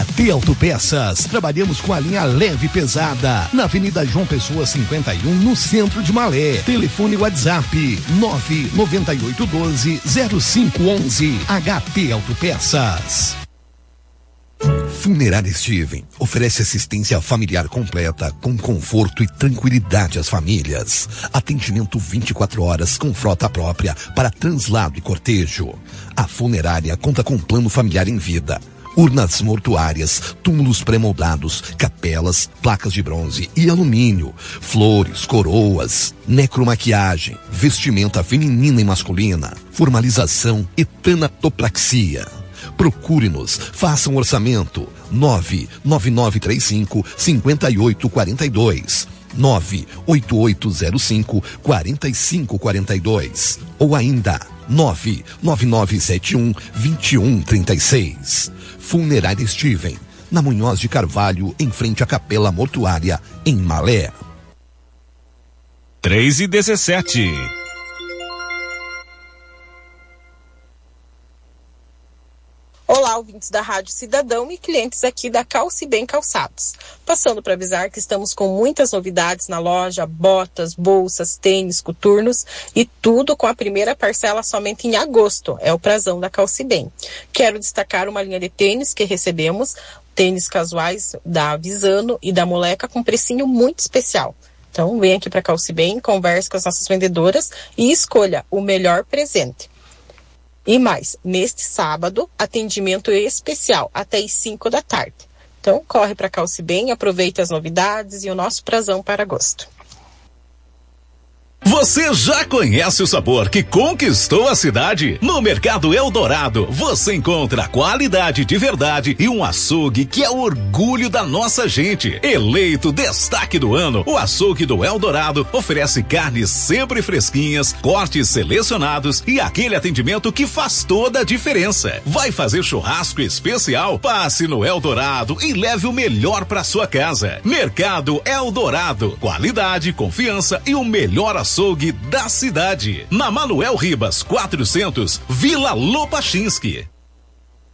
AT Autopeças, trabalhamos com a linha leve e pesada, na Avenida João Pessoa 51, no centro de Malé. Telefone WhatsApp 99812-0511. HT Autopeças. Funerária Steven oferece assistência familiar completa com conforto e tranquilidade às famílias. Atendimento 24 horas com frota própria para translado e cortejo. A funerária conta com plano familiar em vida, urnas mortuárias, túmulos pré-moldados, capelas, placas de bronze e alumínio, flores, coroas, necromaquiagem, vestimenta feminina e masculina, formalização e tanatopraxia. Procure-nos, faça um orçamento 99935-5842, 98805-4542 ou ainda 99971-2136. Funerária Steven, na Munhoz de Carvalho, em frente à Capela Mortuária, em Malé. 3:17. Olá, ouvintes da Rádio Cidadão e clientes aqui da Calce Bem Calçados. Passando para avisar que estamos com muitas novidades na loja, botas, bolsas, tênis, coturnos e tudo com a primeira parcela somente em agosto. É o prazão da Calce Bem. Quero destacar uma linha de tênis que recebemos, tênis casuais da Visano e da Moleca com precinho muito especial. Então, vem aqui para Calce Bem, converse com as nossas vendedoras e escolha o melhor presente. E mais, neste sábado, atendimento especial até às 5 da tarde. Então, corre para Calce Bem, aproveite as novidades e o nosso prazão para agosto. Você já conhece o sabor que conquistou a cidade? No Mercado Eldorado, você encontra qualidade de verdade e um açougue que é o orgulho da nossa gente. Eleito destaque do ano, o açougue do Eldorado oferece carnes sempre fresquinhas, cortes selecionados e aquele atendimento que faz toda a diferença. Vai fazer churrasco especial? Passe no Eldorado e leve o melhor para sua casa. Mercado Eldorado, qualidade, confiança e o melhor açougue da cidade. Na Manuel Ribas 400, Vila Lopachinski.